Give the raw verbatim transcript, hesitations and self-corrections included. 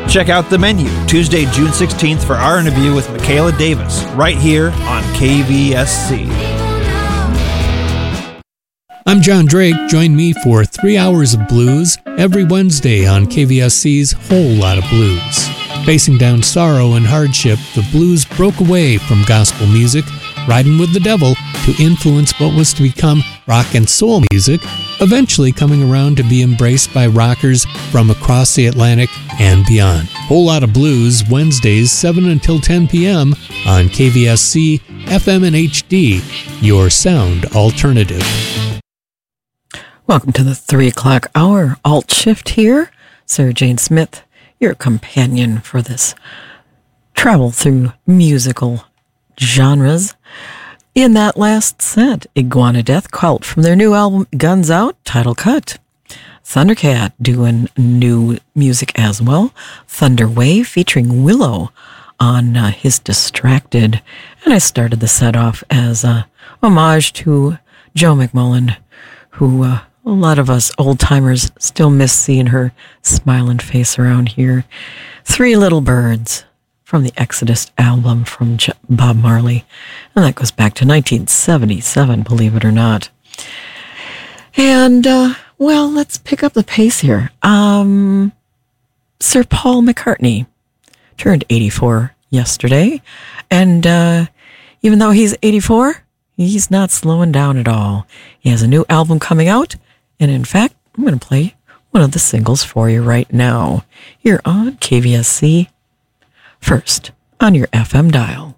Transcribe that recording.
Check out the menu Tuesday, June sixteenth for our interview with Michaela Davis, right here on K V S C. I'm John Drake. Join me for three hours of blues every Wednesday on K V S C's Whole Lot of Blues. Facing down sorrow and hardship, the blues broke away from gospel music, riding with the devil, to influence what was to become rock and soul music, eventually coming around to be embraced by rockers from across the Atlantic and beyond. Whole Lot of Blues, Wednesdays, seven until ten p.m. on K V S C, F M and H D, your sound alternative. Welcome to the three o'clock hour. Alt Shift here. Sarah Jane Smith, your companion for this travel through musical genres. In that last set, Iguana Death Cult from their new album Guns Out, title cut. Thundercat doing new music as well. Thunder Wave featuring Willow on uh, his Distracted. And I started the set off as a homage to Joe McMullen, who uh, a lot of us old-timers still miss seeing her smiling face around here. Three Little Birds from the Exodus album from J- Bob Marley. And that goes back to nineteen seventy-seven, believe it or not. And, uh, well, let's pick up the pace here. Um, Sir Paul McCartney turned eighty-four yesterday. And uh, even though he's eighty-four, he's not slowing down at all. He has a new album coming out. And in fact, I'm going to play one of the singles for you right now here on K V S C, first on your F M dial.